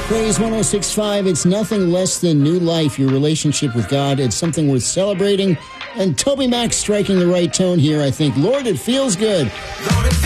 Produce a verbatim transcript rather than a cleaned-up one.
Praise one oh six point five. It's nothing less than new life. Your relationship with God. It's something worth celebrating. And Toby Mac striking the right tone here, I think. Lord, it feels good.